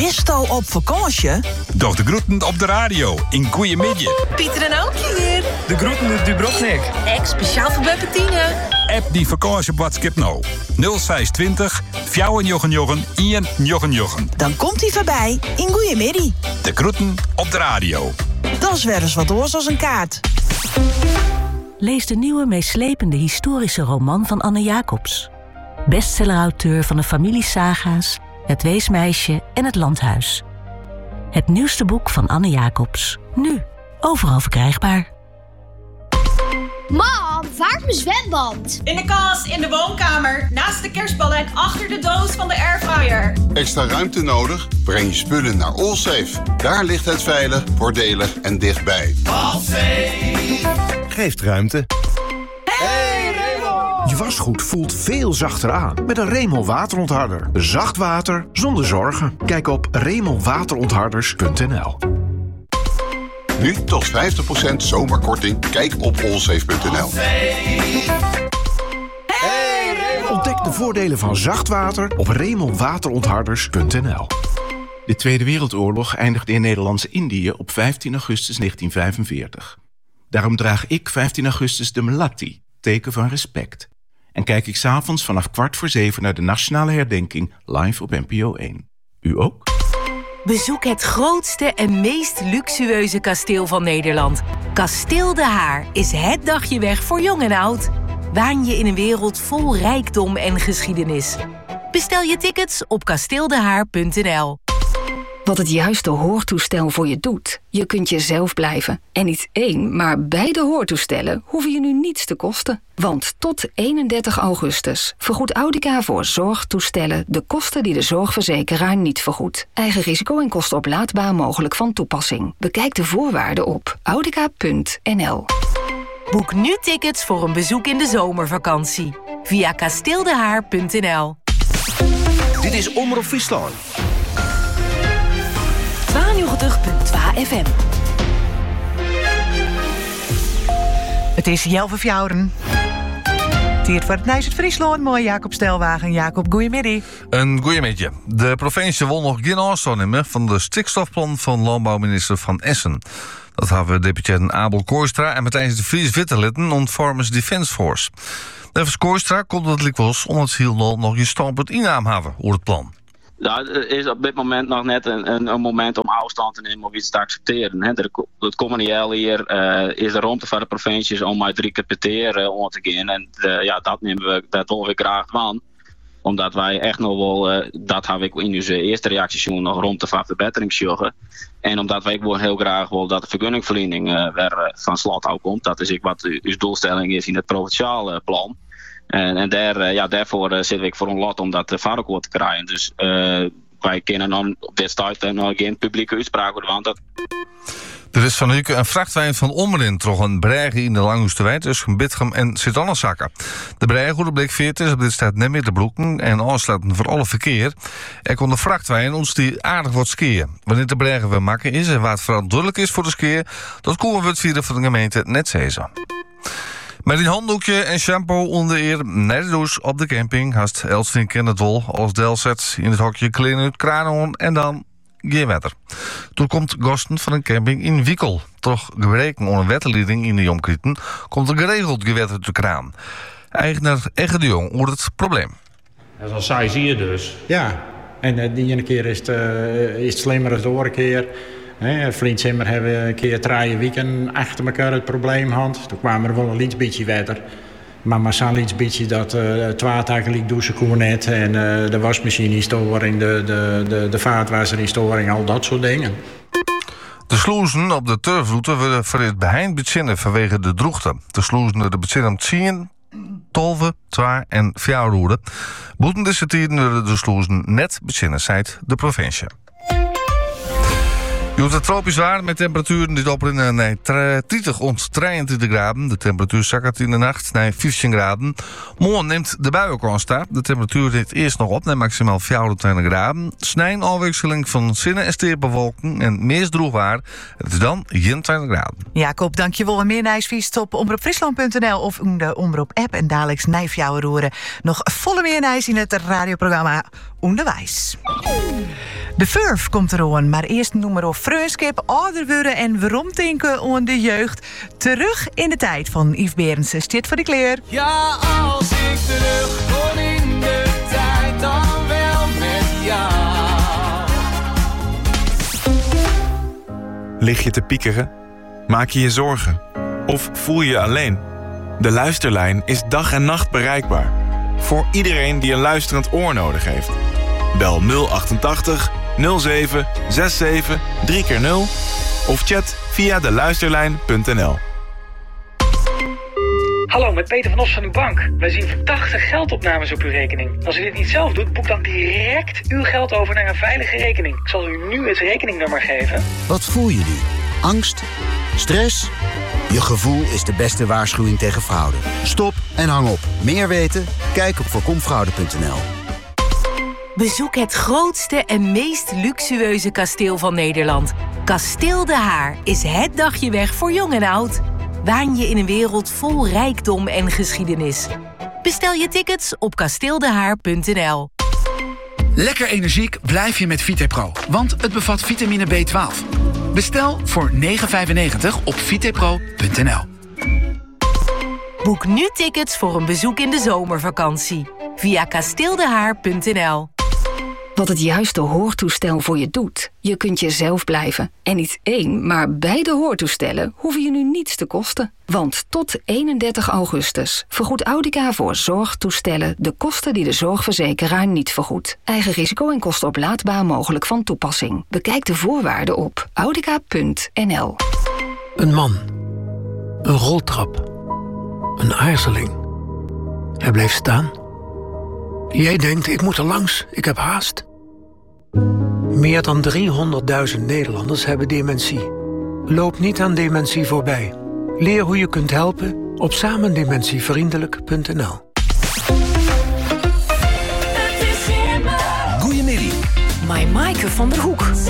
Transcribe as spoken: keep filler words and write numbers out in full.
Bisto op vakantie? Doch de groeten op de radio in Goeiemiddag. Pieter en Aukje hier. De groeten uit Dubrovnik. Ex speciaal voor Beppetine. App die vakantie op WhatsApp nou. nul zes twintig, vijftig eenenjochen. Dan komt hij voorbij in Goeiemiddag. De groeten op de radio. Dat is weer eens wat oors als een kaart. Lees de nieuwe meeslepende historische roman van Anne Jacobs. Bestsellerauteur van de familiesaga's, Het Weesmeisje en Het Landhuis. Het nieuwste boek van Anne Jacobs. Nu overal verkrijgbaar. Mam, waar is mijn zwemband? In de kast, in de woonkamer, naast de kerstballen en achter de doos van de airfryer. Extra ruimte nodig? Breng je spullen naar Allsafe. Daar ligt het veilig, voordelig en dichtbij. Allsafe geeft ruimte. Hey Raymond! Je wasgoed voelt veel zachter aan met een Remel waterontharder. Zacht water zonder zorgen. Kijk op remelwaterontharders punt n l. Nu tot vijftig procent zomerkorting. Kijk op allsafe punt n l. Ontdek de voordelen van zacht water op remelwaterontharders punt n l. De Tweede Wereldoorlog eindigde in Nederlands-Indië op vijftien augustus negentien vijfenveertig. Daarom draag ik vijftien augustus de melatti, teken van respect. En kijk ik 's avonds vanaf kwart voor zeven naar de nationale herdenking live op N P O één. U ook? Bezoek het grootste en meest luxueuze kasteel van Nederland. Kasteel De Haar is het dagje weg voor jong en oud. Waan je in een wereld vol rijkdom en geschiedenis. Bestel je tickets op kasteeldehaar punt n l. Wat het juiste hoortoestel voor je doet. Je kunt jezelf blijven. En niet één, maar beide hoortoestellen hoeven je nu niets te kosten. Want tot eenendertig augustus vergoedt Audica voor zorgtoestellen de kosten die de zorgverzekeraar niet vergoedt. Eigen risico en kosten oplaadbaar mogelijk van toepassing. Bekijk de voorwaarden op audica punt n l. Boek nu tickets voor een bezoek in de zomervakantie. Via kasteeldehaar punt n l. Dit is Omroep Friesland. tweeënnegentig punt twee F M. Het is Jelve Fjouren. Tiert voor het Nijs het Friesland. Mooi Jacob Stelwagen. Jacob, goeiemiddag. Een goeiemiddag. De provincie wil nog geen aanstoot meer van de stikstofplan van landbouwminister Van Essen. Dat hebben deputeiten Abel Kooistra en Matthijs de Vries Witterlitten on Farmers Defence Force. Nevens Kooistra komt het likwijls omdat ze heel nog geen standpunt innaam hebben over het plan. Ja, het is op dit moment nog net een, een, een moment om afstand te nemen of iets te accepteren. Hè. Het komende jaar hier uh, is de ruimte voor de provincies om uit drie keer per keer uh, om te gaan. En uh, ja, dat nemen we, dat willen we graag aan. Omdat wij echt nog wel, uh, dat heb ik in onze eerste reactie nog ruimte voor verbetering zoeken. En omdat wij gewoon heel graag willen dat de vergunningverlening uh, weer uh, van slot ook komt. Dat is ook wat uw doelstelling is in het provinciale plan. En, en daar, ja, daarvoor uh, zit ik voor een lot om dat uh, vaartwoord te krijgen. Dus uh, wij kunnen dan op dit start nog geen publieke uitspraak worden. Want dat... Er is van nu een vrachtwagen van Ommerin toch een bregen in de Langhoesterwijk tussen Bitgem en Sint-Annesakker. De bregen, hoe de blik veertig, is op dit staat net meer te broeken en aansluiten voor alle verkeer. Er kon de vrachtwagen ons die aardig wat skiën. Wanneer de bregen weer makken is en waar het verantwoordelijk is voor de skiën, dat komen we het vieren van de gemeente net zezen. Met een handdoekje en shampoo onder eer naar de douche op de camping haast Elsvin kent wel als deel zet in het hokje kleding uit kraan en dan geen wetter. Toen komt gasten van een camping in Wiekel. Toch gebreken onder wetterleiding in de Jomkrieten komt er geregeld gewetter uit de kraan. Eigenaar Egge de Jong hoort het probleem. Dat is al saai zie je dus. Ja, en uh, die ene keer is het, uh, is het slimmer dan de andere keer. Vriend en ik hebben een keer drie weken achter elkaar het probleem gehad. Toen kwamen er wel een iets beetje wetter. Maar massaal iets beetje dat uh, twee dagen liep douchen kon net. En uh, de wasmachine in storing, de, de, de, de vaatwasser in storing, al dat soort dingen. De sloezen op de turfroute worden voor het behind bezinnen vanwege de droogte. De sloezen de bezinnen om tien, twaalf, twee en vier roeden. Boeten deze tijden de sloezen net bezinnen, zei de provincie. Je hoeft het tropisch waar met temperaturen die opbrengen naar dertig tot drieëntwintig graden. De temperatuur zakt in de nacht naar vijftien graden. Morgen neemt de buienkans staat. De temperatuur dit eerst nog op naar maximaal vijfentwintig graden. Snijn afwisseling van zinnen en steerpewolken en meest droog waar. Het is dan eenentwintig graden. Jacob, dankjewel. En meer Nijsvies op omroepfriesland punt n l of in de Omroep app en dadelijks Nijfjouwen roeren. Nog volle meer Nijs in het radioprogramma Onderwijs. De Furf komt eraan, maar eerst noemen we Freunskip, ouder worden en waarom denken aan de jeugd. Terug in de tijd van Yves Berendsen. Stiet voor de kleer. Ja, als ik terug kon in de tijd, dan wel met jou. Lig je te piekeren? Maak je je zorgen? Of voel je je alleen? De Luisterlijn is dag en nacht bereikbaar. Voor iedereen die een luisterend oor nodig heeft. Bel nul achtentachtig nul zeven zevenenzestig drie keer nul of chat via de luisterlijn punt n l. Hallo, met Peter van Os van uw bank. Wij zien verdachte geldopnames op uw rekening. Als u dit niet zelf doet, boek dan direct uw geld over naar een veilige rekening. Ik zal u nu het rekeningnummer geven. Wat voel je nu? Angst? Stress? Je gevoel is de beste waarschuwing tegen fraude. Stop en hang op. Meer weten? Kijk op voorkomfraude punt n l. Bezoek het grootste en meest luxueuze kasteel van Nederland. Kasteel De Haar is het dagje weg voor jong en oud. Waan je in een wereld vol rijkdom en geschiedenis. Bestel je tickets op kasteeldehaar punt n l. Lekker energiek blijf je met Vitepro, want het bevat vitamine B twaalf. Bestel voor negen vijfennegentig op vitepro punt n l. Boek nu tickets voor een bezoek in de zomervakantie via kasteeldehaar punt n l. Wat het juiste hoortoestel voor je doet. Je kunt jezelf blijven. En niet één, maar beide hoortoestellen hoeven je nu niets te kosten. Want tot eenendertig augustus vergoedt Audica voor zorgtoestellen de kosten die de zorgverzekeraar niet vergoedt. Eigen risico en kosten oplaadbaar mogelijk van toepassing. Bekijk de voorwaarden op audica punt n l. Een man. Een roltrap. Een aarzeling. Hij bleef staan. Jij denkt, ik moet er langs, ik heb haast. Meer dan driehonderdduizend Nederlanders hebben dementie. Loop niet aan dementie voorbij. Leer hoe je kunt helpen op samendementievriendelijk punt n l. Goeiemiddag. My Maaike van der Hoek.